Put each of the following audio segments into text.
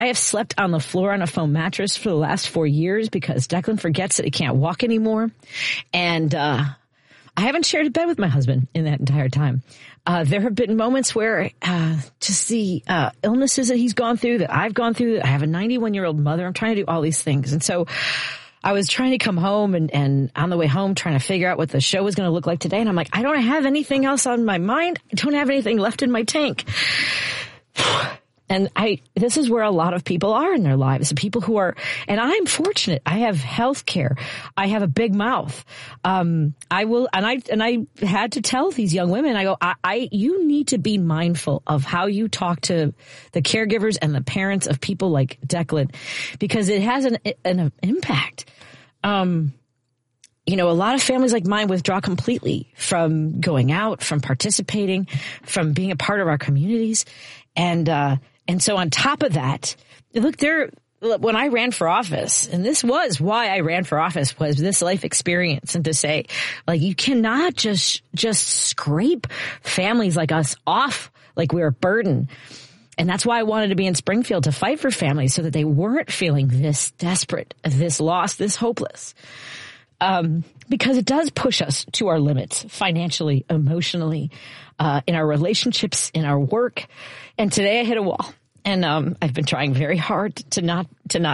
I have slept on the floor on a foam mattress for the last 4 years because Declan forgets that he can't walk anymore. And I haven't shared a bed with my husband in that entire time. There have been moments where just the illnesses that he's gone through, that I've gone through, I have a 91-year-old mother. I'm trying to do all these things. And so I was trying to come home and on the way home trying to figure out what the show was going to look like today. And I'm like, I don't have anything else on my mind. I don't have anything left in my tank. And this is where a lot of people are in their lives. People who are, and I'm fortunate. I have health care. I have a big mouth. I had to tell these young women, I go, you need to be mindful of how you talk to the caregivers and the parents of people like Declan, because it has an impact. A lot of families like mine withdraw completely from going out, from participating, from being a part of our communities. And so on top of that, look, when I ran for office, and this was why I ran for office, was this life experience, and to say, like, you cannot just scrape families like us off like we're a burden. And that's why I wanted to be in Springfield, to fight for families so that they weren't feeling this desperate, this lost, this hopeless. Because it does push us to our limits financially, emotionally, in our relationships, in our work. And today I hit a wall, and I've been trying very hard to not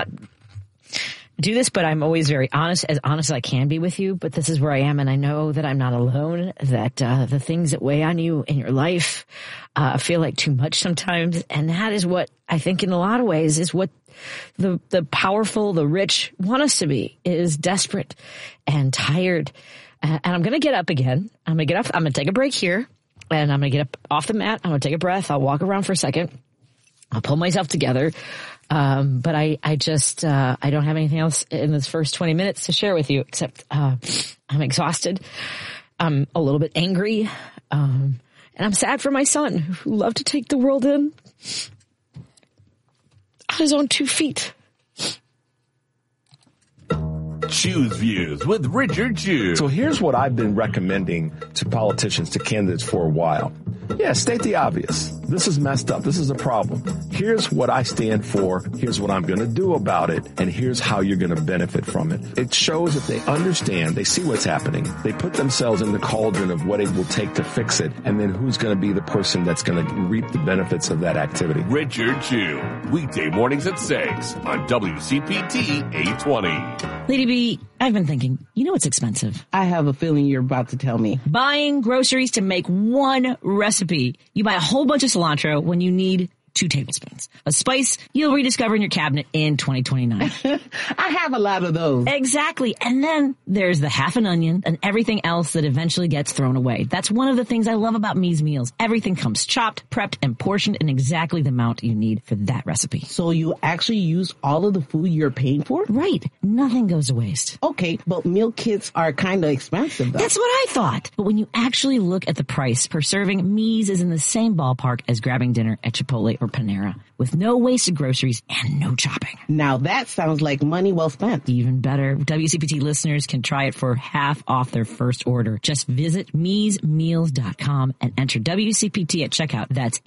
do this, but I'm always very honest as I can be with you. But this is where I am, and I know that I'm not alone, that the things that weigh on you in your life feel like too much sometimes. And that is what I think in a lot of ways is what the powerful, the rich want us to be, is desperate and tired. And I'm going to get up again. I'm going to get up. I'm going to take a break here, and I'm going to get up off the mat. I'm going to take a breath. I'll walk around for a second. I'll pull myself together. But I don't have anything else in this first 20 minutes to share with you, except, I'm exhausted. I'm a little bit angry. And I'm sad for my son, who loved to take the world in on his own 2 feet. Choose Views with Richard Chew. So here's what I've been recommending to politicians, to candidates for a while. Yeah, state the obvious. This is messed up. This is a problem. Here's what I stand for. Here's what I'm going to do about it. And here's how you're going to benefit from it. It shows that they understand. They see what's happening. They put themselves in the cauldron of what it will take to fix it. And then who's going to be the person that's going to reap the benefits of that activity. Richard Chew. Weekday mornings at 6 on WCPT 820. Lady B, I've been thinking, you know what's expensive? I have a feeling you're about to tell me. Buying groceries to make one recipe. You buy a whole bunch of cilantro when you need 2 tablespoons. A spice you'll rediscover in your cabinet in 2029. I have a lot of those. Exactly. And then there's the half an onion and everything else that eventually gets thrown away. That's one of the things I love about Me's meals. Everything comes chopped, prepped, and portioned in exactly the amount you need for that recipe. So you actually use all of the food you're paying for? Right. Nothing goes to waste. Okay, but meal kits are kind of expensive, though. That's what I thought. But when you actually look at the price per serving, Me's is in the same ballpark as grabbing dinner at Chipotle or Panera, with no wasted groceries and no chopping. Now that sounds like money well spent. Even better, WCPT listeners can try it for half off their first order. Just visit meesmeals.com and enter WCPT at checkout. That's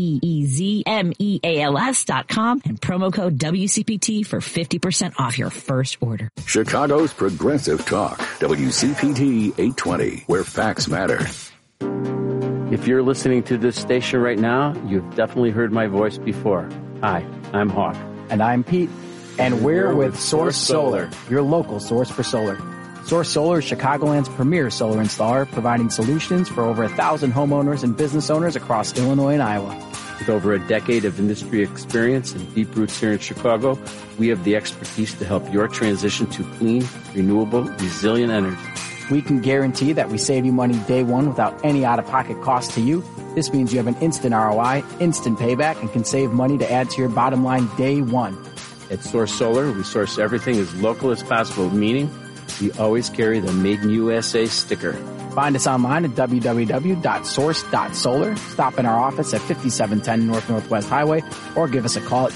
MEEZMEALS.com and promo code WCPT for 50% off your first order. Chicago's Progressive Talk, WCPT 820, where facts matter. If you're listening to this station right now, you've definitely heard my voice before. Hi, I'm Hawk. And I'm Pete. And we're with Source Solar, your local source for solar. Source Solar is Chicagoland's premier solar installer, providing solutions for over 1,000 homeowners and business owners across Illinois and Iowa. With over a decade of industry experience and deep roots here in Chicago, we have the expertise to help your transition to clean, renewable, resilient energy. We can guarantee that we save you money day one without any out-of-pocket cost to you. This means you have an instant ROI, instant payback, and can save money to add to your bottom line day one. At Source Solar, we source everything as local as possible, meaning we always carry the Made in USA sticker. Find us online at www.source.solar. Stop in our office at 5710 North Northwest Highway or give us a call at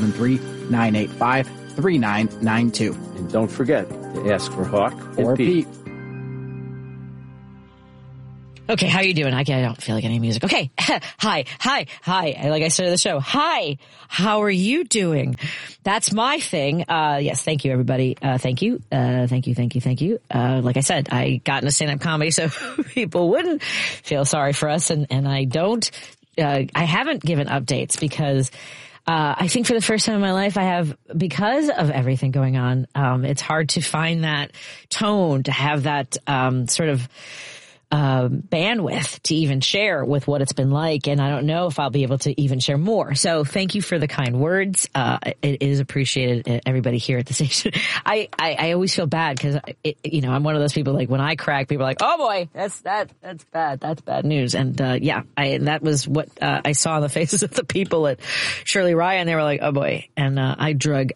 773-985-3992. And don't forget to ask for Hawk or Pete. Okay, how you doing? I don't feel like any music. Okay, hi. Like I started the show. Hi, how are you doing? That's my thing. Yes, thank you, everybody. Thank you. Thank you. Like I said, I got into stand-up comedy so people wouldn't feel sorry for us, and I don't. I haven't given updates because I think for the first time in my life I have, because of everything going on, it's hard to find that tone, to have that sort of bandwidth to even share with what it's been like. And I don't know if I'll be able to even share more. So thank you for the kind words. It is appreciated, everybody here at the station. I always feel bad because, I'm one of those people, like when I crack, people are like, oh boy, that's bad. That's bad news. And, that was what, I saw on the faces of the people at Shirley Ryan. They were like, oh boy. And, I dragged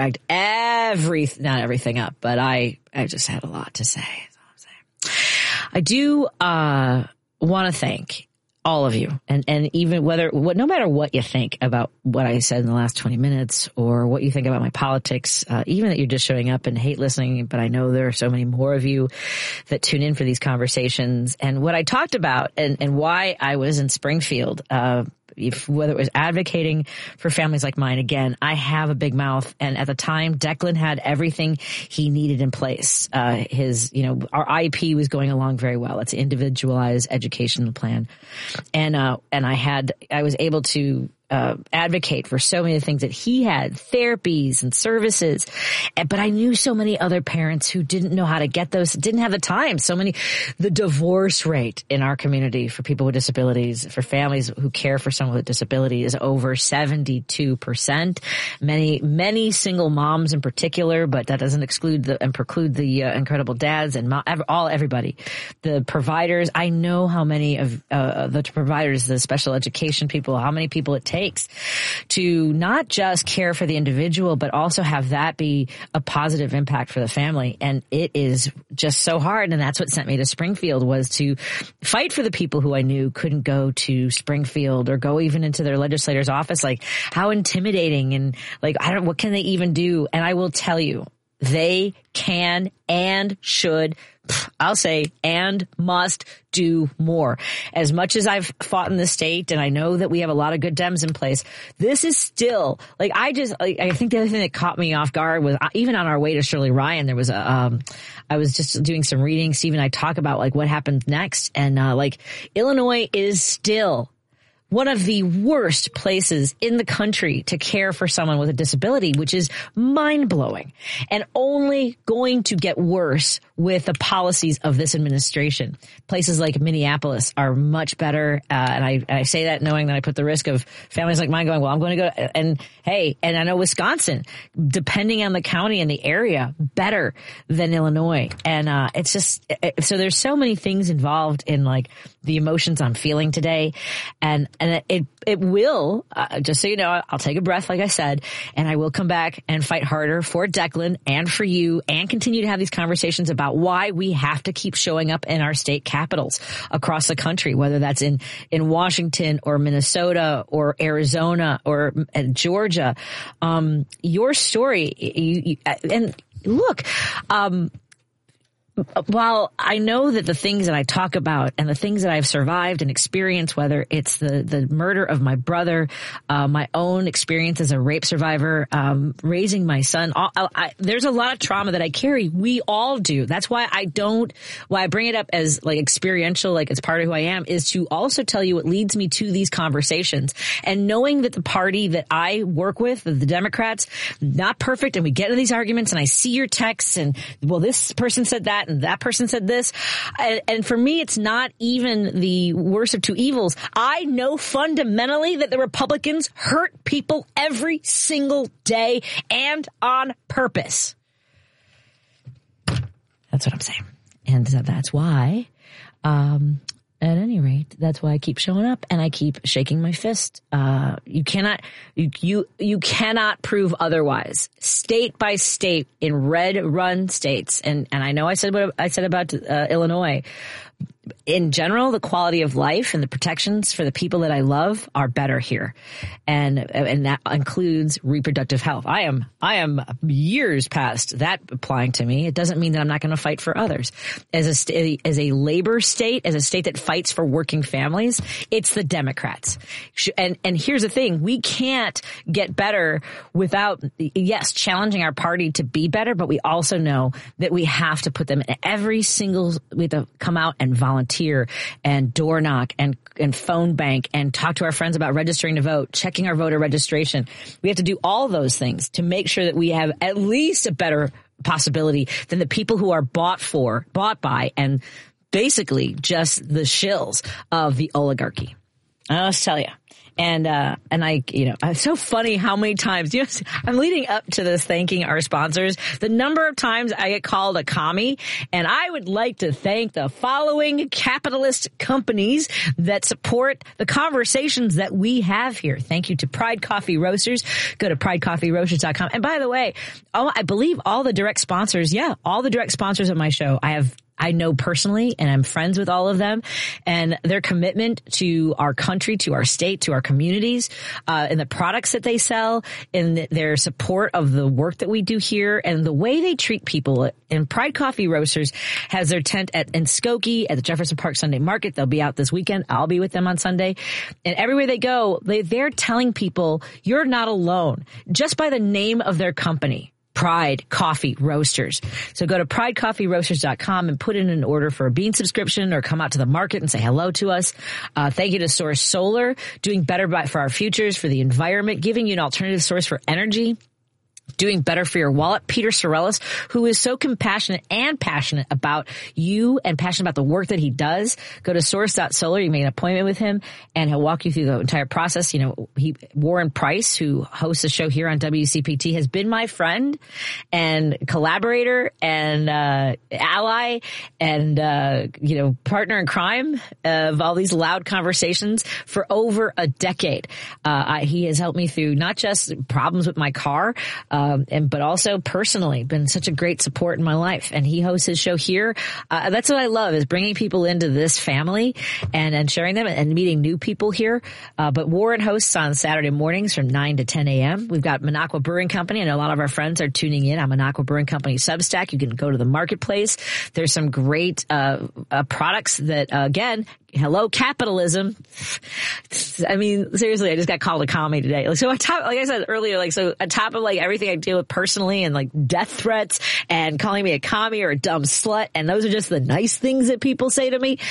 not everything up, but I just had a lot to say. I do want to thank all of you, and even no matter what you think about what I said in the last 20 minutes, or what you think about my politics, even that you're just showing up and hate listening. But I know there are so many more of you that tune in for these conversations, and what I talked about, and why I was in Springfield. Whether it was advocating for families like mine, again, I have a big mouth. And at the time, Declan had everything he needed in place. Our IEP was going along very well. It's an individualized educational plan. And I was able to advocate for so many things that he had, therapies and services. But I knew so many other parents who didn't know how to get those, didn't have the time. The divorce rate in our community for people with disabilities, for families who care for someone with a disability, is over 72%. Many single moms in particular, but that doesn't preclude the incredible dads and everybody. The providers, I know how many of the providers, the special education people, how many people it takes to not just care for the individual, but also have that be a positive impact for the family. And it is just so hard. And that's what sent me to Springfield, was to fight for the people who I knew couldn't go to Springfield or go even into their legislator's office. Like, how intimidating, and like, what can they even do? And I will tell you, they can and should, I'll say, and must do more. As much as I've fought in the state, and I know that we have a lot of good Dems in place, this is still, I think the other thing that caught me off guard was, even on our way to Shirley Ryan, there was I was just doing some reading. Steve and I talk about what happened next. And Illinois is still one of the worst places in the country to care for someone with a disability, which is mind-blowing, and only going to get worse with the policies of this administration. Places like Minneapolis are much better, and I say that knowing that I put the risk of families like mine going, well, I'm going to go, and I know Wisconsin, depending on the county and the area, better than Illinois. And it's just, so there's so many things involved in the emotions I'm feeling today, and it will, just so you know, I'll take a breath, like I said, and I will come back and fight harder for Declan and for you, and continue to have these conversations about why we have to keep showing up in our state capitals across the country, whether that's in Washington or Minnesota or Arizona or Georgia. Your story, and look, while I know that the things that I talk about and the things that I've survived and experienced, whether it's the murder of my brother, my own experience as a rape survivor, raising my son, there's a lot of trauma that I carry. We all do. That's why why I bring it up as experiential, it's part of who I am, is to also tell you what leads me to these conversations. And knowing that the party that I work with, the Democrats, not perfect, and we get into these arguments, and I see your texts, and well, this person said that, and that person said this. And for me, it's not even the worst of two evils. I know fundamentally that the Republicans hurt people every single day and on purpose. That's what I'm saying. And that's why, at any rate, that's why I keep showing up and I keep shaking my fist. You cannot prove otherwise. State by state, in red run states, and I know I said what I said about Illinois. in general, the quality of life and the protections for the people that I love are better here. And that includes reproductive health. I am years past that applying to me. It doesn't mean that I'm not going to fight for others. As a labor state, as a state that fights for working families, it's the Democrats. And here's the thing. We can't get better without, yes, challenging our party to be better, but we also know that we have to put them in every single, we have to come out and volunteer and door knock and phone bank and talk to our friends about registering to vote, checking our voter registration. We have to do all those things to make sure that we have at least a better possibility than the people who are bought by, and basically just the shills of the oligarchy. I'll just tell you. And it's so funny how many times, I'm leading up to this thanking our sponsors. The number of times I get called a commie, and I would like to thank the following capitalist companies that support the conversations that we have here. Thank you to Pride Coffee Roasters. Go to pridecoffeeroasters.com. And by the way, I believe all the direct sponsors of my show, I know personally, and I'm friends with all of them, and their commitment to our country, to our state, to our communities, and the products that they sell, and their support of the work that we do here, and the way they treat people. And Pride Coffee Roasters has their tent in Skokie at the Jefferson Park Sunday Market. They'll be out this weekend. I'll be with them on Sunday. And everywhere they go, they're telling people, you're not alone, just by the name of their company. Pride Coffee Roasters. So go to pridecoffeeroasters.com and put in an order for a bean subscription, or come out to the market and say hello to us. Thank you to Source Solar, doing better for our futures, for the environment, giving you an alternative source for energy. Doing better for your wallet. Peter Sorellis, who is so compassionate and passionate about you and passionate about the work that he does. Go to source.solar. You make an appointment with him and he'll walk you through the entire process. Warren Price, who hosts the show here on WCPT, has been my friend and collaborator and ally and partner in crime of all these loud conversations for over a decade. He has helped me through not just problems with my car, but also personally been such a great support in my life. And he hosts his show here. That's what I love, is bringing people into this family and sharing them and meeting new people here. But Warren hosts on Saturday mornings from 9 to 10 a.m. We've got Minocqua Brewing Company. I know a lot of our friends are tuning in on Minocqua Brewing Company Substack. You can go to the marketplace. There's some great products that, again, hello, capitalism. I mean, seriously, I just got called a commie today. Like I said earlier, on top of everything I deal with personally and death threats and calling me a commie or a dumb slut, and those are just the nice things that people say to me.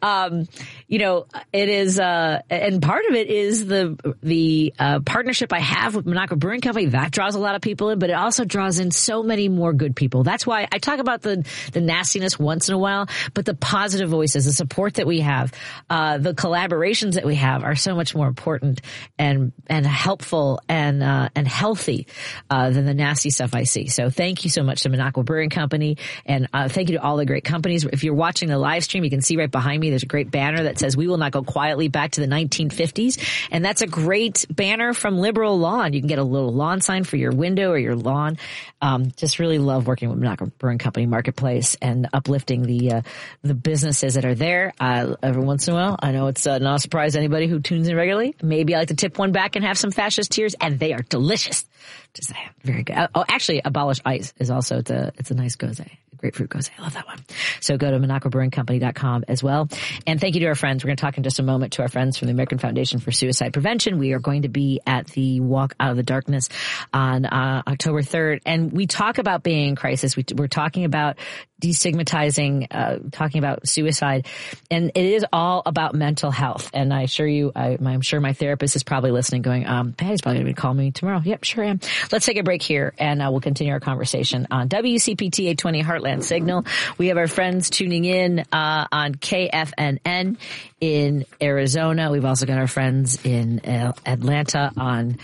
It is, and part of it is the partnership I have with Minocqua Brewing Company. That draws a lot of people in, but it also draws in so many more good people. That's why I talk about the nastiness once in a while, but the positive voices, the support that we have, the collaborations that we have are so much more important and helpful and healthy than the nasty stuff I see. So thank you so much to Minocqua Brewing Company, and thank you to all the great companies. If you're watching the live stream, you can see right behind me there's a great banner that says "We will not go quietly back to the 1950s," and that's a great banner from Liberal Lawn. You can get a little lawn sign for your window or your lawn. Just really love working with Minocqua Brewing Company Marketplace and uplifting the businesses that are there. Every once in a while, I know it's not a surprise to anybody who tunes in regularly. Maybe I like to tip one back and have some fascist tears, and they are delicious. Just very good. Oh, actually, Abolish Ice is also, it's a nice gose. Grapefruit gose. I love that one. So go to MinocquaBrewingCompany.com as well. And thank you to our friends. We're going to talk in just a moment to our friends from the American Foundation for Suicide Prevention. We are going to be at the Walk Out of the Darkness on October 3rd. And we talk about being in crisis. We're talking about destigmatizing, talking about suicide. And it is all about mental health. And I'm sure my therapist is probably listening going, Patty's probably going to call me tomorrow. Yep, sure am. Let's take a break here and we'll continue our conversation on WCPT 820 Heartland Signal. We have our friends tuning in on KFNN in Arizona. We've also got our friends in Atlanta on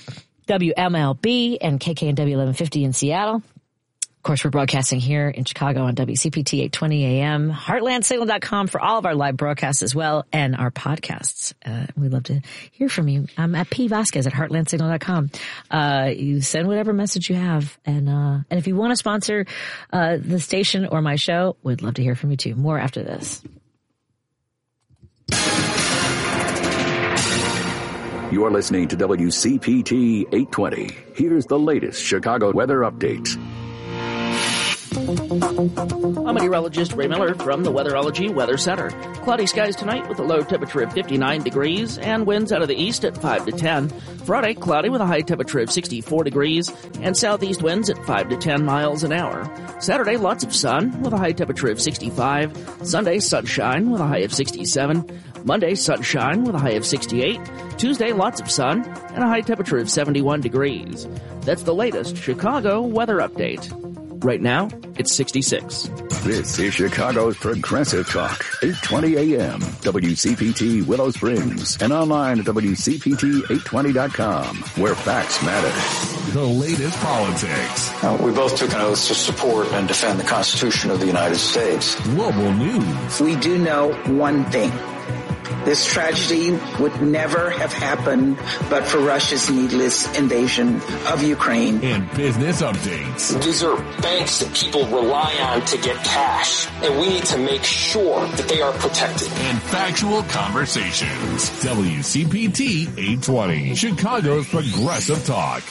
WMLB and KKNW 1150 in Seattle. Of course, we're broadcasting here in Chicago on WCPT 820 AM, heartlandsignal.com for all of our live broadcasts as well, and our podcasts. We'd love to hear from you. I'm at P. Vasquez at heartlandsignal.com. You send whatever message you have. And if you want to sponsor the station or my show, we'd love to hear from you too. More after this. You're listening to WCPT 820. Here's the latest Chicago weather update. I'm meteorologist Ray Miller from the Weatherology Weather Center. Cloudy skies tonight with a low temperature of 59 degrees and winds out of the east at 5 to 10. Friday, cloudy with a high temperature of 64 degrees and southeast winds at 5 to 10 miles an hour. Saturday, lots of sun with a high temperature of 65. Sunday, sunshine with a high of 67. Monday, sunshine with a high of 68. Tuesday, lots of sun and a high temperature of 71 degrees. That's the latest Chicago weather update. Right now, it's 66. This is Chicago's Progressive Talk, 820 AM, WCPT Willow Springs, and online at WCPT820.com, where facts matter. The latest politics. We both took an oath to support and defend the Constitution of the United States. Global news. We do know one thing. This tragedy would never have happened but for Russia's needless invasion of Ukraine. And business updates. These are banks that people rely on to get cash, and we need to make sure that they are protected. And factual conversations. WCPT 820, Chicago's Progressive Talk.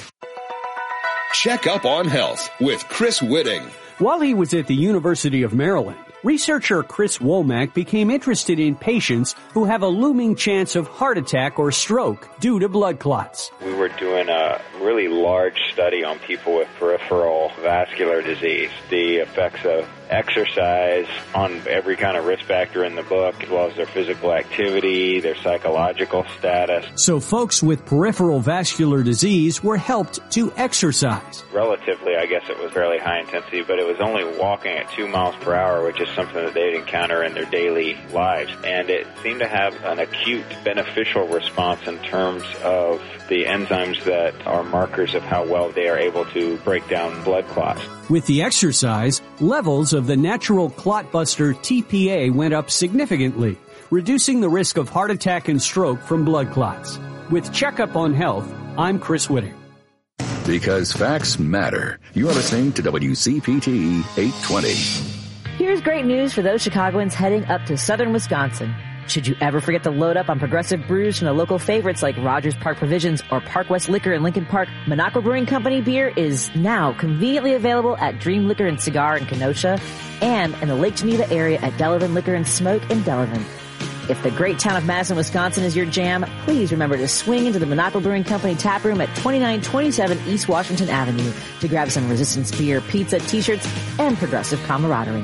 Check up on health with Chris Whitting. While he was at the University of Maryland, researcher Chris Womack became interested in patients who have a looming chance of heart attack or stroke due to blood clots. We were doing a really large study on people with peripheral vascular disease, the effects of exercise on every kind of risk factor in the book, as well as their physical activity, their psychological status. So folks with peripheral vascular disease were helped to exercise. Relatively, I guess it was fairly high intensity, but it was only walking at 2 miles per hour, which is something that they'd encounter in their daily lives. And it seemed to have an acute beneficial response in terms of the enzymes that are markers of how well they are able to break down blood clots. With the exercise, levels of the natural clot buster TPA went up significantly, reducing the risk of heart attack and stroke from blood clots. With Checkup on Health, I'm Chris Whitting. Because facts matter. You're listening to WCPT 820. Here's great news for those Chicagoans heading up to southern Wisconsin. Should you ever forget to load up on Progressive brews from the local favorites like Rogers Park Provisions or Park West Liquor in Lincoln Park, Monaco Brewing Company beer is now conveniently available at Dream Liquor and Cigar in Kenosha and in the Lake Geneva area at Delavan Liquor and Smoke in Delavan. If the great town of Madison, Wisconsin is your jam, please remember to swing into the Monaco Brewing Company tap room at 2927 East Washington Avenue to grab some Resistance beer, pizza, t-shirts, and Progressive camaraderie.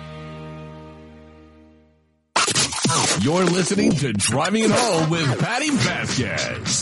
You're listening to Driving It Home with Patty Vasquez.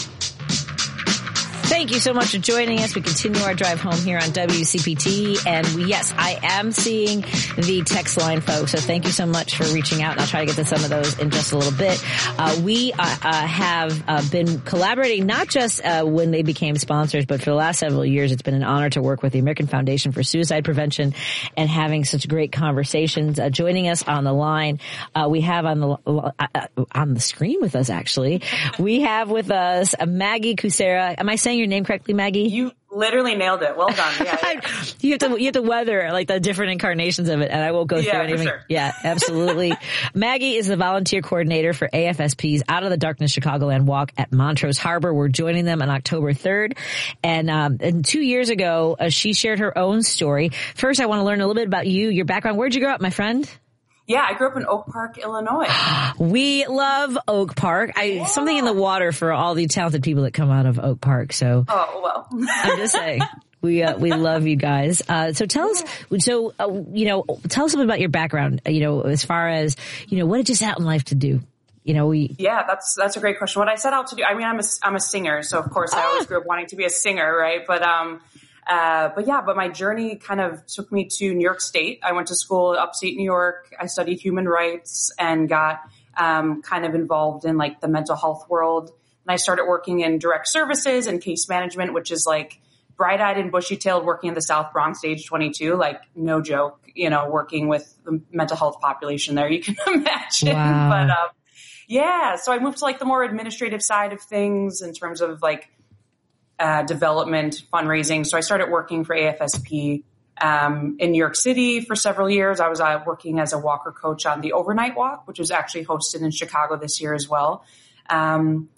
Thank you so much for joining us. We continue our drive home here on WCPT. And yes, I am seeing the text line, folks. So thank you so much for reaching out. And I'll try to get to some of those in just a little bit. We have been collaborating, not just when they became sponsors, but for the last several years. It's been an honor to work with the American Foundation for Suicide Prevention and having such great conversations. Joining us on the line, we have on the screen with us, actually, we have with us Maggie Kucera. Am I saying your name correctly, Maggie? You literally nailed it. Well done. Yeah. You have to weather like the different incarnations of it, and I won't go through anything. Sure. Yeah, absolutely. Maggie is the volunteer coordinator for AFSP's Out of the Darkness Chicagoland Walk at Montrose Harbor. We're joining them on October 3rd. And 2 years ago, she shared her own story. First, I want to learn a little bit about you, your background. Where'd you grow up, my friend? Yeah, I grew up in Oak Park, Illinois. We love Oak Park. Something in the water for all the talented people that come out of Oak Park. So, I'm just saying, we love you guys. So tell us, tell us a bit about your background. As far as what did you set out in life to do? Yeah, that's a great question. What I set out to do, I mean, I'm a singer, so of course I always grew up wanting to be a singer, right? But my journey kind of took me to New York State. I went to school upstate New York. I studied human rights and got kind of involved in like the mental health world. And I started working in direct services and case management, which is like bright-eyed and bushy-tailed working in the South Bronx, age 22, like no joke, working with the mental health population there, you can imagine. Wow. But so I moved to like the more administrative side of things in terms of like development, fundraising. So I started working for AFSP in New York City for several years. I was working as a walker coach on the Overnight Walk, which was actually hosted in Chicago this year as well.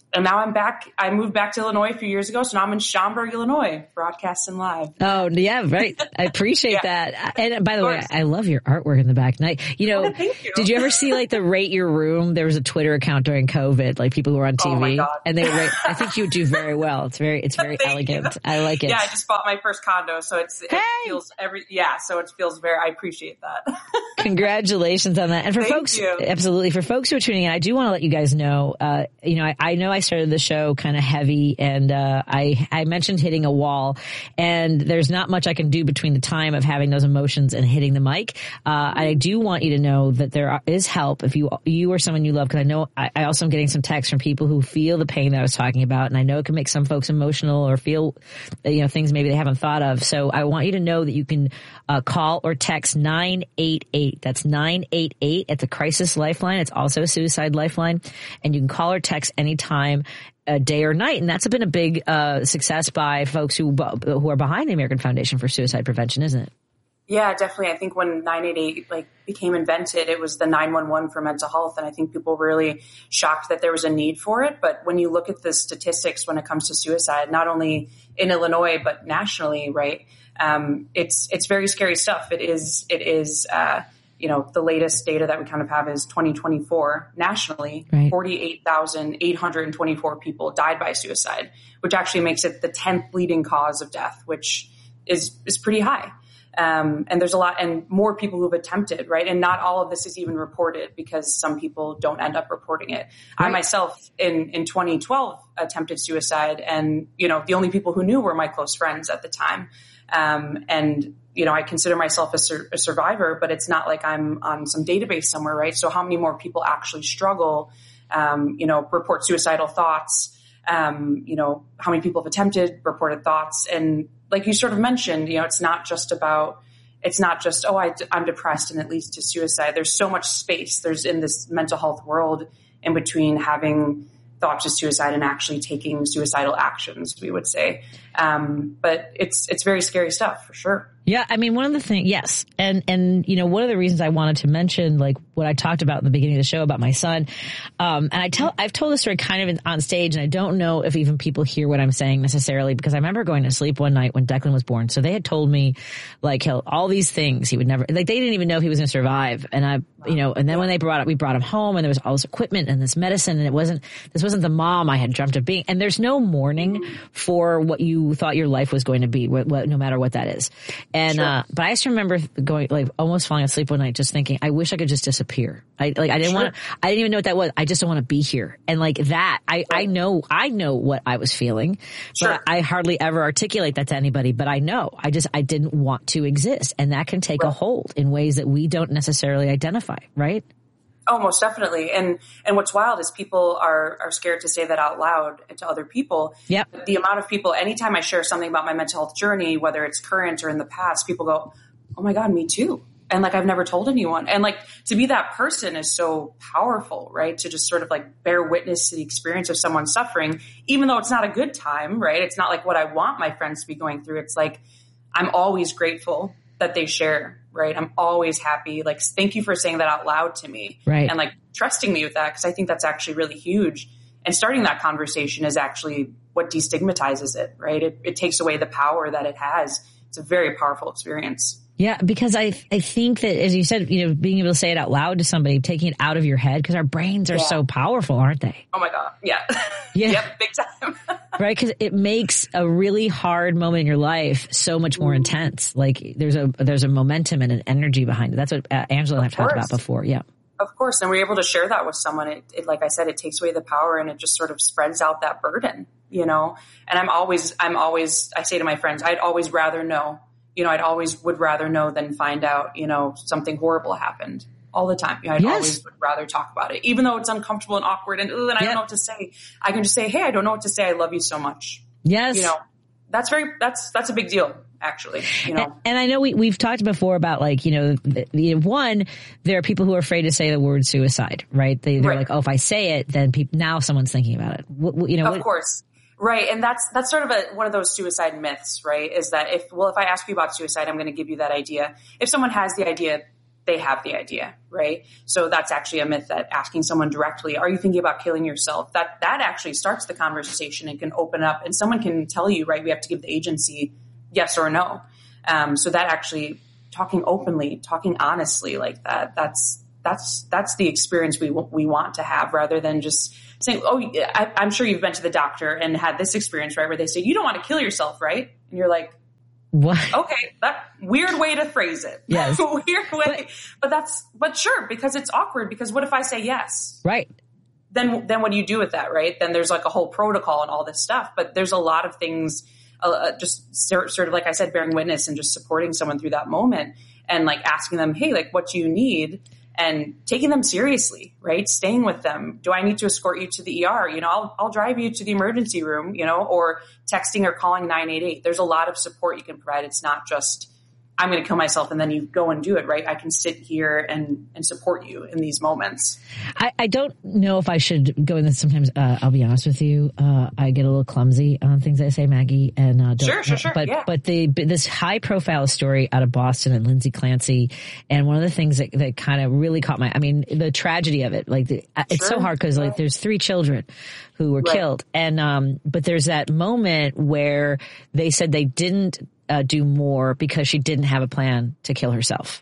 And now I'm back. I moved back to Illinois a few years ago. So now I'm in Schaumburg, Illinois, broadcasting live. Oh, yeah, right. I appreciate that. And by the way, I love your artwork in the back. Thank you. Did you ever see like the Rate Your Room? There was a Twitter account during COVID, like people who were on TV. Oh my God. And they rate, I think you do very well. It's very elegant. You. I like it. Yeah, I just bought my first condo. So it feels I appreciate that. Congratulations on that. And for folks, absolutely. For folks who are tuning in, I do want to let you guys know, I know I started the show kind of heavy and, I mentioned hitting a wall and there's not much I can do between the time of having those emotions and hitting the mic. I do want you to know that there is help if you or someone you love, because I know I also am getting some texts from people who feel the pain that I was talking about. And I know it can make some folks emotional or feel, things maybe they haven't thought of. So I want you to know that you can, call or text 988. That's 988. It's a crisis lifeline. It's also a suicide lifeline. And you can call or text anytime, day or night. And that's been a big success by folks who are behind the American Foundation for Suicide Prevention, isn't it? Yeah, definitely. I think when 988 became invented, it was the 911 for mental health. And I think people were really shocked that there was a need for it. But when you look at the statistics when it comes to suicide, not only in Illinois, but nationally, right? It's very scary stuff. It is, the latest data that we kind of have is 2024 nationally, right. 48,824 people died by suicide, which actually makes it the 10th leading cause of death, which is pretty high. And there's a lot and more people who've attempted, right? And not all of this is even reported because some people don't end up reporting it. Right. I myself in 2012 attempted suicide and, the only people who knew were my close friends at the time. And I consider myself a survivor, but it's not like I'm on some database somewhere, right? So how many more people actually struggle, report suicidal thoughts, how many people have attempted, reported thoughts. And like you sort of mentioned, it's not just, I'm depressed and it leads to suicide. There's so much space. There's in this mental health world in between having thoughts of suicide and actually taking suicidal actions, we would say. But it's very scary stuff for sure. Yeah. I mean, one of the things, yes. And, one of the reasons I wanted to mention, like what I talked about in the beginning of the show about my son. And I've told this story kind of on stage and I don't know if even people hear what I'm saying necessarily because I remember going to sleep one night when Declan was born. So they had told me all these things he would never, they didn't even know if he was going to survive. And and then when we brought him home and there was all this equipment and this medicine and this wasn't the mom I had dreamt of being. And there's no mourning for what you thought your life was going to be, no matter what that is. And, sure. But I just remember going, almost falling asleep one night, just thinking, I wish I could just disappear. I didn't even know what that was. I just don't want to be here. And I know what I was feeling, sure. But I hardly ever articulate that to anybody, but I know I didn't want to exist. And that can take a hold in ways that we don't necessarily identify, right? Oh, most definitely. And what's wild is people are scared to say that out loud to other people. Yep. The amount of people, anytime I share something about my mental health journey, whether it's current or in the past, people go, oh my God, me too. And I've never told anyone. And to be that person is so powerful, right? To just sort of bear witness to the experience of someone suffering, even though it's not a good time, right? It's not what I want my friends to be going through. It's I'm always grateful that they share, right? I'm always happy. Thank you for saying that out loud to me. Right. And trusting me with that. Cause I think that's actually really huge. And starting that conversation is actually what destigmatizes it, right? It takes away the power that it has. It's a very powerful experience. Yeah, because I think that, as you said, being able to say it out loud to somebody, taking it out of your head, because our brains are so powerful, aren't they? Oh my God. Yeah. Yeah. Yep, big time. Right? Because it makes a really hard moment in your life so much more intense. There's a momentum and an energy behind it. That's what Angela and I've talked about before. Yeah. Of course. And we're able to share that with someone. It like I said, it takes away the power and it just sort of spreads out that burden, And I say to my friends, I'd always rather know. I'd always would rather know than find out, something horrible happened all the time. I'd always would rather talk about it, even though it's uncomfortable and awkward and I don't know what to say. I can just say, hey, I don't know what to say. I love you so much. Yes. That's a big deal, actually. And I know we've talked before about one, there are people who are afraid to say the word suicide, right? They're right. If I say it, then now someone's thinking about it. Of course. Right. And that's sort of one of those suicide myths, right? Is that if I ask you about suicide, I'm going to give you that idea. If someone has the idea, they have the idea, right? So that's actually a myth, that asking someone directly, are you thinking about killing yourself? That actually starts the conversation and can open up, and someone can tell you, right, we have to give the agency yes or no. So that actually, talking openly, talking honestly like that, that's the experience we want to have, rather than just saying, oh, I'm sure you've been to the doctor and had this experience, right, where they say, you don't want to kill yourself, right? And you're like, what? Okay, that weird way to phrase it. Yes. Weird way. But sure, because it's awkward, because what if I say yes? Right. Then what do you do with that, right? Then there's like a whole protocol and all this stuff, but there's a lot of things, just sort of like I said, bearing witness and just supporting someone through that moment, and like asking them, hey, like, what do you need? And taking them seriously, right? Staying with them. Do I need to escort you to the ER? You know, I'll drive you to the emergency room, you know, or texting or calling 988. There's a lot of support you can provide. It's not just, I'm going to kill myself and then you go and do it, right? I can sit here and support you in these moments. I don't know if I should go in this. Sometimes, I'll be honest with you, I get a little clumsy on things I say, Maggie. And Sure. But this high profile story out of Boston and Lindsay Clancy, and one of the things that kind of really caught the tragedy of it, like it's so hard because like there's 3 children who were killed, and but there's that moment where they said they didn't do more because she didn't have a plan to kill herself.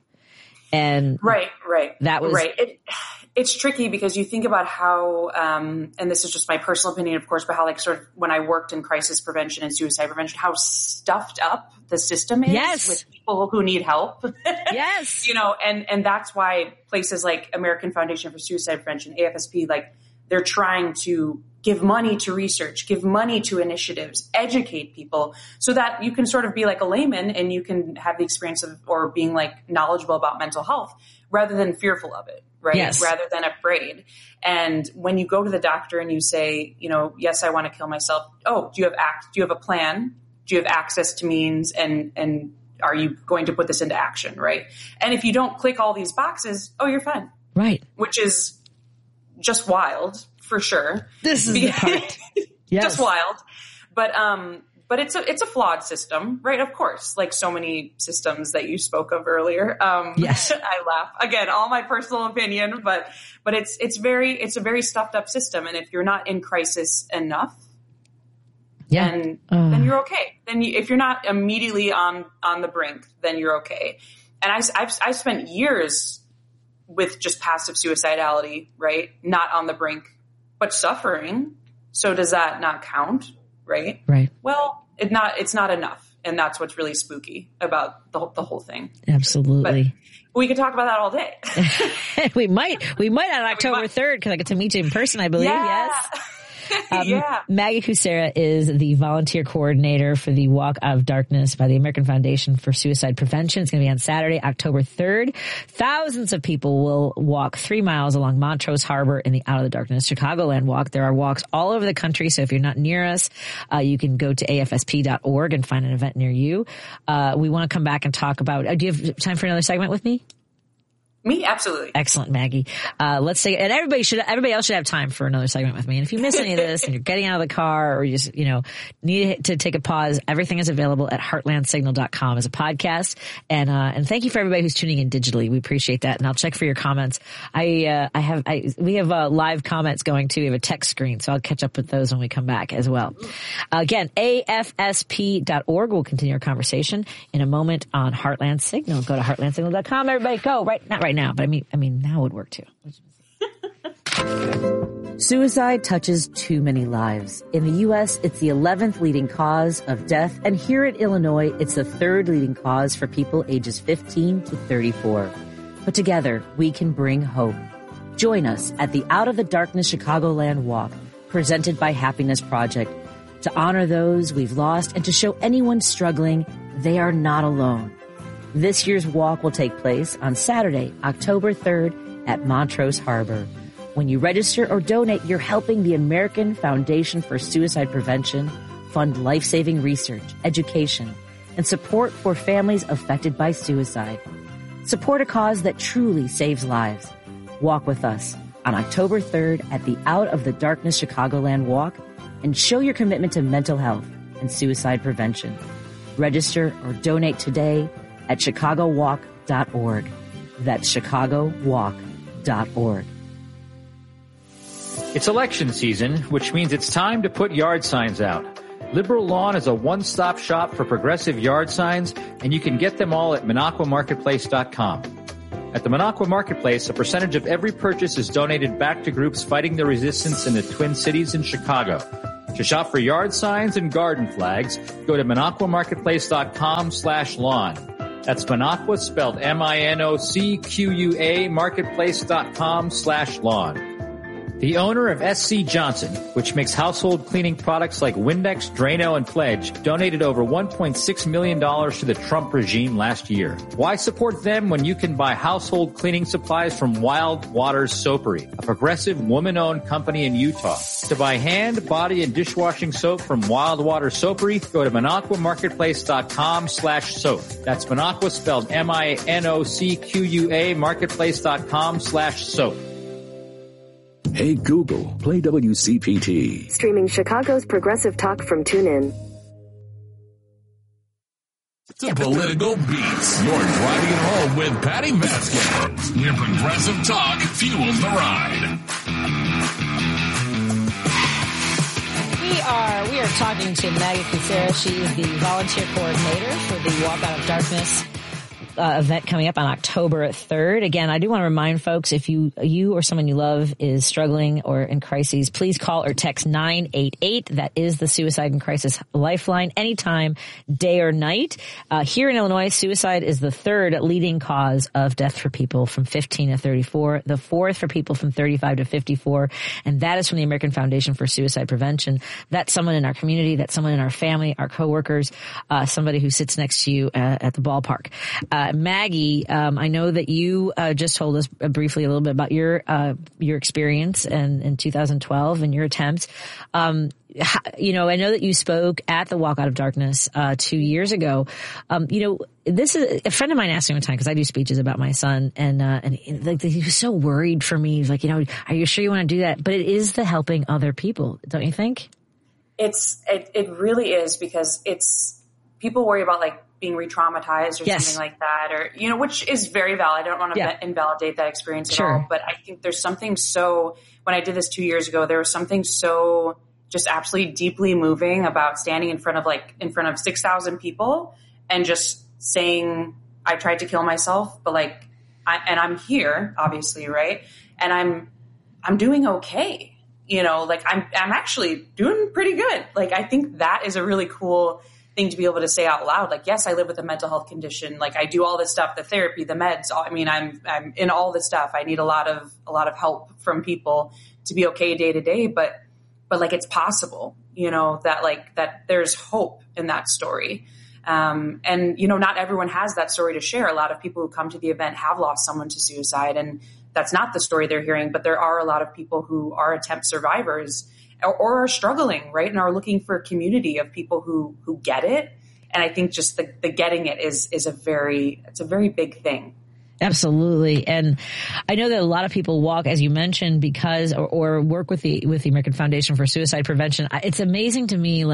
And right. That was right. It's tricky because you think about how, and this is just my personal opinion, of course, but how like sort of when I worked in crisis prevention and suicide prevention, how stuffed up the system is with people who need help. Yes. You know, and that's why places like American Foundation for Suicide Prevention, AFSP, like they're trying to give money to research, give money to initiatives, educate people so that you can sort of be like a layman and you can have the experience of, or being like knowledgeable about mental health rather than fearful of it, right? Yes. Rather than afraid. And when you go to the doctor and you say, you know, yes, I want to kill myself. Oh, do you have a plan? Do you have access to means? And are you going to put this into action? Right. And if you don't click all these boxes, oh, you're fine. Right. Which is just wild. For sure. This is the part. Yes. Just wild. But it's a flawed system, right? Of course, like so many systems that you spoke of earlier. Yes. I laugh. Again, all my personal opinion, but it's a very stuffed up system. And if you're not in crisis enough, then you're okay. Then if you're not immediately on the brink, then you're okay. And I've spent years with just passive suicidality, right? Not on the brink, but suffering. So does that not count? Right. Right. Well, it's not enough. And that's what's really spooky about the whole thing. Absolutely. But we could talk about that all day. we might on October 3rd, because I get to meet you in person, I believe. Yeah. Yes. Maggie Kucera is the volunteer coordinator for the Walk Out of Darkness by the American Foundation for Suicide Prevention. It's going to be on Saturday, October 3rd. Thousands of people will walk 3 miles along Montrose Harbor in the Out of the Darkness Chicagoland Walk. There are walks all over the country, so if you're not near us, you can go to afsp.org and find an event near you. We want to come back and talk about, do you have time for another segment with me? Me? Absolutely. Excellent, Maggie. Let's say, and everybody else should have time for another segment with me. And if you miss any of this and you're getting out of the car or you just, need to take a pause, everything is available at heartlandsignal.com as a podcast. And thank you for everybody who's tuning in digitally. We appreciate that. And I'll check for your comments. We have live comments going too. We have a text screen, so I'll catch up with those when we come back as well. Again, afsp.org. We'll continue our conversation in a moment on Heartland Signal. Go to heartlandsignal.com. Everybody go. Not right now, but I mean now would work too. Suicide touches too many lives. In the U.S., it's the 11th leading cause of death, and here in Illinois, it's the 3rd leading cause for people ages 15 to 34. But together, we can bring hope. Join us at the Out of the Darkness Chicagoland Walk, presented by Happiness Project, to honor those we've lost and to show anyone struggling they are not alone. This year's walk will take place on Saturday, October 3rd at Montrose Harbor. When you register or donate, you're helping the American Foundation for Suicide Prevention fund life-saving research, education, and support for families affected by suicide. Support a cause that truly saves lives. Walk with us on October 3rd at the Out of the Darkness Chicagoland Walk and show your commitment to mental health and suicide prevention. Register or donate today at chicagowalk.org. That's ChicagoWalk.org. It's election season, which means it's time to put yard signs out. Liberal Lawn is a one-stop shop for progressive yard signs, and you can get them all at MinocquaMarketplace.com. At the Minocqua Marketplace, a percentage of every purchase is donated back to groups fighting the resistance in the Twin Cities and Chicago. To shop for yard signs and garden flags, go to MinocquaMarketplace.com/lawn. That's Minocqua spelled MINOCQUA Marketplace.com/lawn. The owner of SC Johnson, which makes household cleaning products like Windex, Drano, and Pledge, donated over $1.6 million to the Trump regime last year. Why support them when you can buy household cleaning supplies from Wild Waters Soapery, a progressive woman-owned company in Utah? To buy hand, body, and dishwashing soap from Wild Waters Soapery, go to MinocquaMarketplace.com/soap. That's Minocqua spelled MINOCQUA Marketplace.com/soap. Hey Google, play WCPT. Streaming Chicago's progressive talk from TuneIn. To political beats. You're driving it home with Patty Vasquez. Where progressive talk fuels the ride. We are talking to Maggie Kucera. She is the volunteer coordinator for the Walk Out of Darkness event coming up on October 3rd. Again, I do want to remind folks, if you or someone you love is struggling or in crises, please call or text 988. That is the Suicide and Crisis Lifeline, anytime, day or night. Here in Illinois, suicide is the third leading cause of death for people from 15 to 34, the fourth for people from 35 to 54, and that is from the American Foundation for Suicide Prevention. That's someone in our community, that's someone in our family, our coworkers, somebody who sits next to you at the ballpark. Maggie, I know that you just told us briefly a little bit about your experience in 2012 and your attempts. I know that you spoke at the Walk Out of Darkness 2 years ago. This is a friend of mine asked me one time, because I do speeches about my son, and like he was so worried for me. He's like, are you sure you want to do that? But it is the helping other people, don't you think? It really is, because people worry about like being re-traumatized or something like that, or, which is very valid. I don't want to invalidate that experience at all, but I think there's something when I did this 2 years ago, there was something so just absolutely deeply moving about standing in front of 6,000 people and just saying, I tried to kill myself, but I'm here, obviously. Right. And I'm doing okay. I'm actually doing pretty good. I think that is a really cool thing to be able to say out loud. Yes, I live with a mental health condition. I do all this stuff, the therapy, the meds. I'm in all this stuff. I need a lot of help from people to be okay day to day. But it's possible, that there's hope in that story. And not everyone has that story to share. A lot of people who come to the event have lost someone to suicide, and that's not the story they're hearing. But there are a lot of people who are attempt survivors or are struggling, right? And are looking for a community of people who get it. And I think just the getting it is a very big thing. Absolutely. And I know that a lot of people walk, as you mentioned, because or work with the American Foundation for Suicide Prevention. It's amazing to me,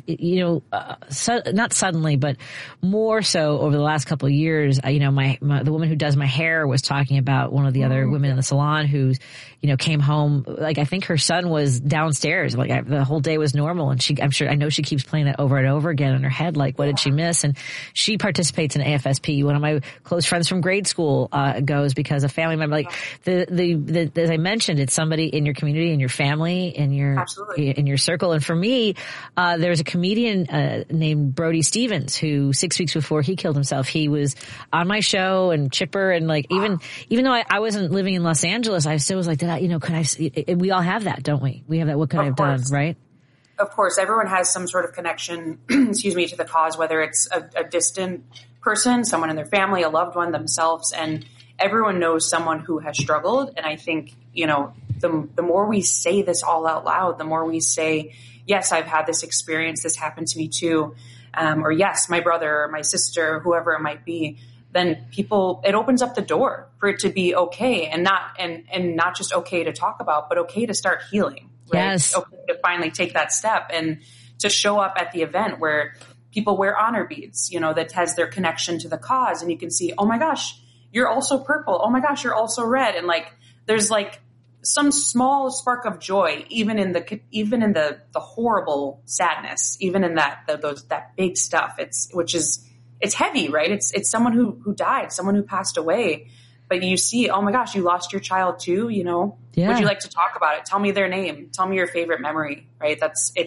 not suddenly, but more so over the last couple of years, the woman who does my hair was talking about one of the other women in the salon who, came home, I think her son was downstairs, the whole day was normal. And I know she keeps playing that over and over again in her head, what did she miss? And she participates in AFSP. One of my close friends from grade school goes because a family member, as I mentioned, it's somebody in your community, in your family, in your circle. And for me, there's a comedian named Brody Stevens who 6 weeks before he killed himself, he was on my show and chipper and even though I wasn't living in Los Angeles, I still was we all have that, don't we? We have that. What could I have done, right? Of course, everyone has some sort of connection, to the cause, whether it's a distant person, someone in their family, a loved one, themselves, and everyone knows someone who has struggled. And I think, the more we say this all out loud, the more we say, yes, I've had this experience, this happened to me too, or yes, my brother or my sister, whoever it might be, then it opens up the door for it to be okay, and not just okay to talk about, but okay to start healing. Right? Yes. Okay to finally take that step and to show up at the event where people wear honor beads, that has their connection to the cause. And you can see, oh my gosh, you're also purple. Oh my gosh, you're also red. And like, there's like some small spark of joy, even in the horrible sadness, even in that big stuff. It's heavy, right? It's someone who died, someone who passed away. But you see, oh my gosh, you lost your child too, you know? Yeah. Would you like to talk about it? Tell me their name. Tell me your favorite memory, right?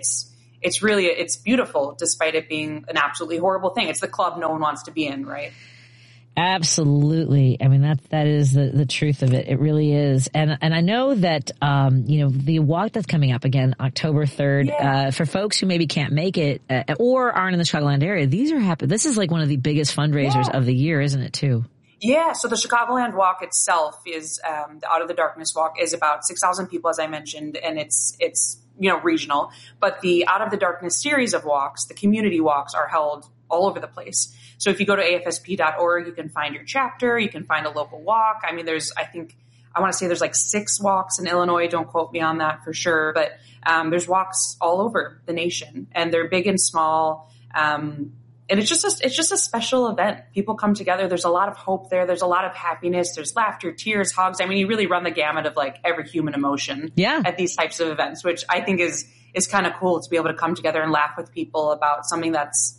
It's beautiful despite it being an absolutely horrible thing. It's the club no one wants to be in, right? Absolutely. I mean, that is the truth of it. It really is. And I know that, the walk that's coming up again, October 3rd, for folks who maybe can't make it or aren't in the Chicagoland area, these are happening. This is like one of the biggest fundraisers of the year, isn't it too? Yeah. So the Chicagoland Walk itself is, the Out of the Darkness Walk is about 6,000 people, as I mentioned, and it's regional, but the Out of the Darkness series of walks, the community walks, are held all over the place. So if you go to afsp.org, you can find your chapter, you can find a local walk. I mean, I want to say there's like 6 walks in Illinois. Don't quote me on that for sure, but there's walks all over the nation, and they're big and small. And it's just a special event. People come together. There's a lot of hope there. There's a lot of happiness. There's laughter, tears, hugs. I mean, you really run the gamut of like every human emotion at these types of events, which I think is kind of cool to be able to come together and laugh with people about something that's,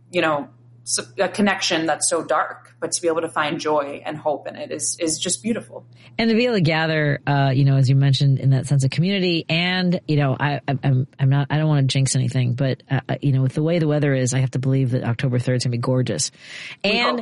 a connection that's so dark, but to be able to find joy and hope in it is just beautiful. And to be able to gather, as you mentioned, in that sense of community, and I don't want to jinx anything, but with the way the weather is, I have to believe that October 3rd is gonna be gorgeous. And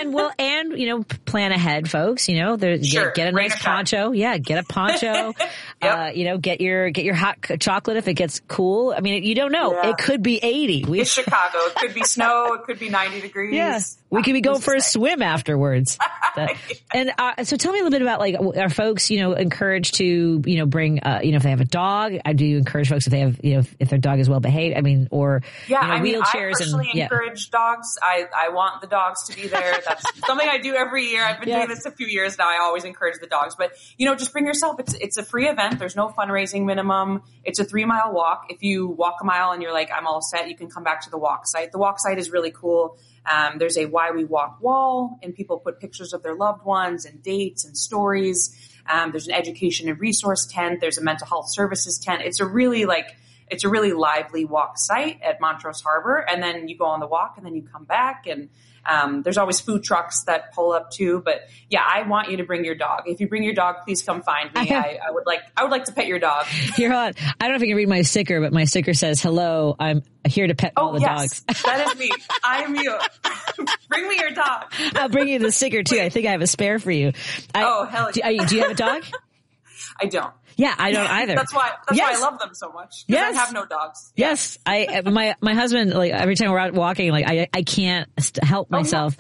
plan ahead, folks. Get a nice poncho. Yeah, get a poncho. Get your hot chocolate if it gets cool. I mean, you don't know. Yeah. It could be 80. It's Chicago. It could be snow. It could be 90 degrees. Yeah. We could be going for a swim afterwards. And so tell me a little bit about, like, are folks, encouraged to, bring, if they have a dog, do you encourage folks if they have, if their dog is well behaved? I mean, or, wheelchairs. I personally encourage dogs. I want the dogs to be there. That's something I do every year. I've been doing this a few years now. I always encourage the dogs, but, just bring yourself. It's a free event. There's no fundraising minimum. It's a 3-mile walk. If you walk a mile and you're like, I'm all set, you can come back to the walk site. The walk site is really cool. There's a Why We Walk wall, and people put pictures of their loved ones and dates and stories. There's an education and resource tent. There's a mental health services tent. It's a really lively walk site at Montrose Harbor. And then you go on the walk and then you come back, and there's always food trucks that pull up too. But yeah, I want you to bring your dog. If you bring your dog, please come find me. I would like to pet your dog. Here, hold on. I don't know if you can read my sticker, but my sticker says, "Hello, I'm here to pet all the dogs." That is me. I am you. Bring me your dog. I'll bring you the sticker too. I think I have a spare for you. Hell yeah. Do you have a dog? I don't. Yeah, I don't either. That's why I love them so much. Yes. I have no dogs. Yeah. Yes. My husband, like, every time we're out walking, like, I can't help myself.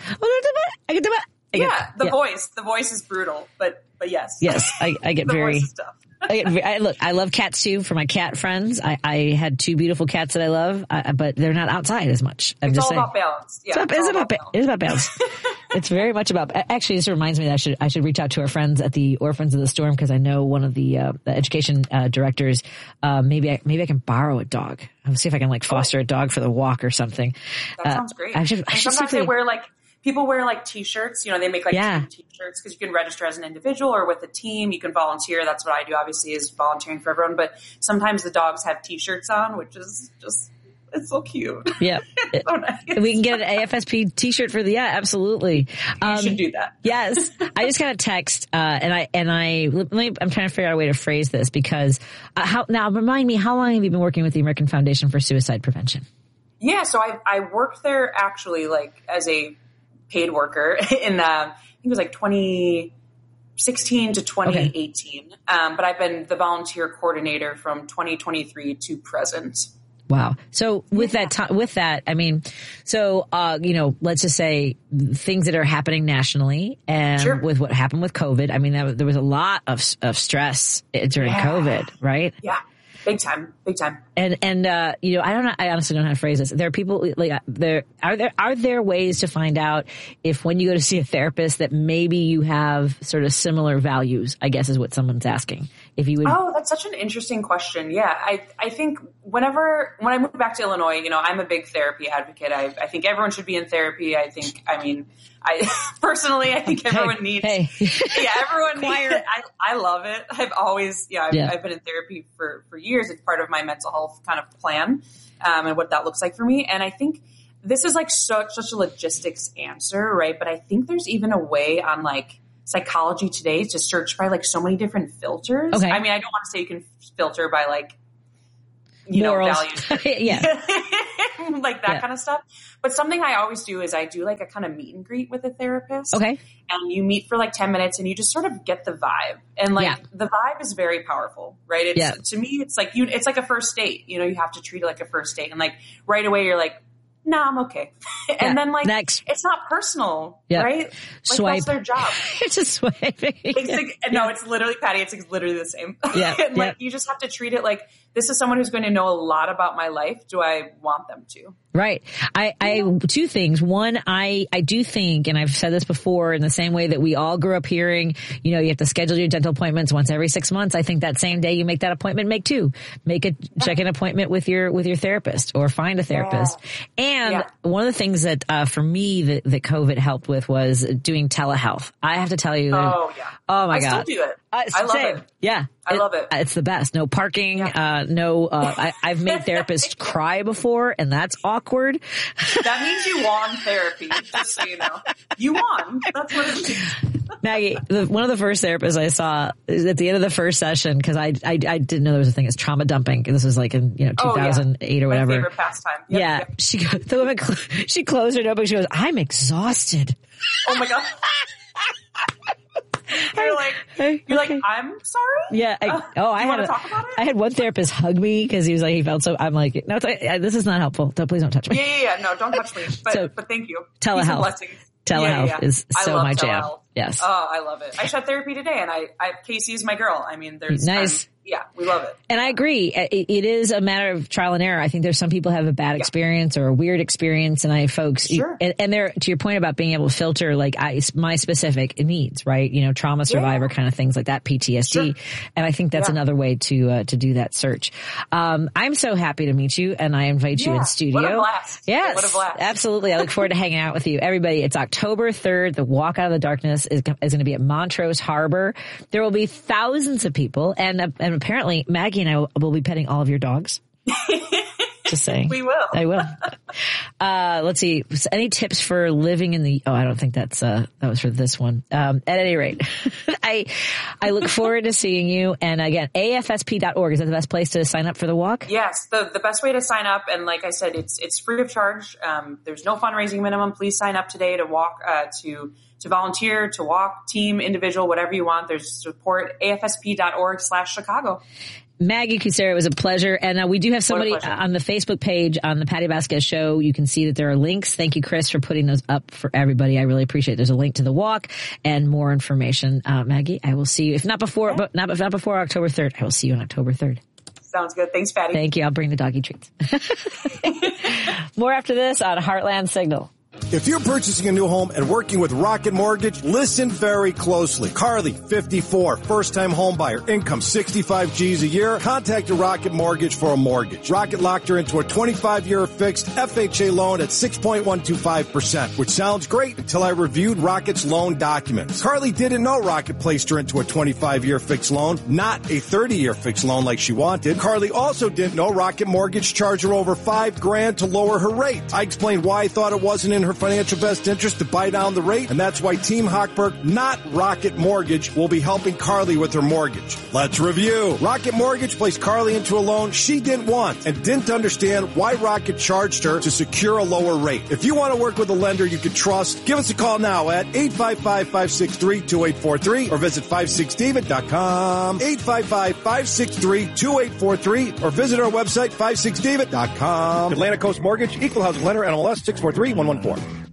The voice is brutal, but yes. Yes. I get very, voice is tough. I love cats too for my cat friends. I had 2 beautiful cats that I love, but they're not outside as much. It's all about balance. Yeah, it's about balance. It's very much about, actually, this reminds me that I should reach out to our friends at the Orphans of the Storm, because I know one of the education directors. Maybe I can borrow a dog. I'll see if I can foster a dog for the walk or something. That sounds great. Sometimes they wear people wear t-shirts, they make team t-shirts, because you can register as an individual or with a team. You can volunteer. That's what I do, obviously, is volunteering for everyone. But sometimes the dogs have t-shirts on, which is just, it's so cute. Yeah. It's so nice. We can get an AFSP t-shirt for absolutely. You should do that. Yes. I just got a text, I'm trying to figure out a way to phrase this, because now remind me, how long have you been working with the American Foundation for Suicide Prevention? Yeah. So I worked there actually as a paid worker in, I think it was 2016 to 2018. Okay. But I've been the volunteer coordinator from 2023 to present. Wow. So with that, I mean, let's just say things that are happening nationally, and with what happened with COVID, I mean, there was a lot of stress during COVID, right? Yeah. Big time. And you know, I honestly don't know how to phrase this. There are people like are there ways to find out if when you go to see a therapist that maybe you have sort of similar values, I guess is what someone's asking. If you would. Oh, that's such an interesting question. Yeah. I think when I moved back to Illinois, you know, I'm a big therapy advocate. I think everyone should be in therapy. I personally, I think everyone needs, everyone needs it. I love it. I've been in therapy for years. It's part of my mental health kind of plan, and what that looks like for me. And I think this is like such a logistics answer, right? But I think there's even a way on like Psychology Today to search by like so many different filters. Okay. I mean, I don't want to say you can filter by like, you morals. know, values. Like that kind of stuff. But something I always do is I do like a kind of meet and greet with a therapist. Okay. And you meet for like 10 minutes and you just sort of get the vibe. And like the vibe is very powerful, right? To me, it's like it's like a first date. You know, you have to treat it like a first date. And like right away you're like, no, I'm okay. And then like, next. It's not personal, right? Like Swipe. That's their job. It's just swiping. No, it's literally, Patty, it's literally the same. Yeah. And like, you just have to treat it like this is someone who's going to know a lot about my life. Do I want them to? Right. I two things. One, I do think, and I've said this before, in the same way that we all grew up hearing, you know, you have to schedule your dental appointments once every 6 months. I think that same day you make that appointment, make two. Make a check-in appointment with your therapist, or find a therapist. And one of the things that for me that COVID helped with was doing telehealth. I have to tell you that. Oh my God. I still do it. I love it. Yeah. I love it. It's the best. No parking. I've made therapists cry before, and that's awkward. That means you won therapy, just so you know. You won. That's what it means. Maggie, one of the first therapists I saw at the end of the first session, because I didn't know there was a thing as trauma dumping. This was like in 2008 or whatever. My favorite pastime. Yep. She closed her notebook. She goes, "I'm exhausted." Oh my God. You're like, I'm sorry? Yeah. I want to talk about it? I had one therapist hug me because he was like, he felt so, I'm like, no, this is not helpful. Please don't touch me. Yeah. No, don't touch me. But thank you. Telehealth. Telehealth is so my jam. Yes. Oh, I love it. I shot therapy today, and Casey is my girl. I mean, there's nice. We love it. And I agree. It is a matter of trial and error. I think there's some people have a bad experience or a weird experience, and and they're, to your point about being able to filter like my specific needs, right? You know, trauma survivor kind of things like that, PTSD. And I think that's another way to do that search. I'm so happy to meet you, and I invite you in studio. What a blast. Yes. What a blast. Absolutely. I look forward to hanging out with you. Everybody, it's October 3rd. The Walk Out of the Darkness is going to be at Montrose Harbor. There will be thousands of people, and apparently Maggie and I will be petting all of your dogs. Just saying. We will. I will. Let's see. Any tips for living in the, I don't think that was for this one. At any rate, I look forward to seeing you. And again, afsp.org. Is that the best place to sign up for the walk? Yes. The best way to sign up. And like I said, it's free of charge. There's no fundraising minimum. Please sign up today to walk, to volunteer, to walk, team, individual, whatever you want. There's support, afsp.org/Chicago. Maggie Kucera, it was a pleasure. And we do have somebody on the Facebook page on the Patty Vasquez Show. You can see that there are links. Thank you, Chris, for putting those up for everybody. I really appreciate it. There's a link to the walk and more information. Maggie, I will see you, if not before October 3rd. I will see you on October 3rd. Sounds good. Thanks, Patty. Thank you. I'll bring the doggy treats. More after this on Heartland Signal. If you're purchasing a new home and working with Rocket Mortgage, listen very closely. Carly, 54, first-time home buyer, income 65 G's a year. Contact your Rocket Mortgage for a mortgage. Rocket locked her into a 25-year fixed FHA loan at 6.125%, which sounds great until I reviewed Rocket's loan documents. Carly didn't know Rocket placed her into a 25-year fixed loan, not a 30-year fixed loan like she wanted. Carly also didn't know Rocket Mortgage charged her over $5,000 to lower her rate. I explained why I thought it wasn't in her financial best interest to buy down the rate, and that's why Team Hochberg, not Rocket Mortgage, will be helping Carly with her mortgage. Let's review. Rocket Mortgage placed Carly into a loan she didn't want and didn't understand why Rocket charged her to secure a lower rate. If you want to work with a lender you can trust, give us a call now at 855-563-2843 or visit 56david.com, 855-563-2843 or visit our website 56david.com. Atlantic Coast Mortgage, Equal Housing Lender, NMLS 643114.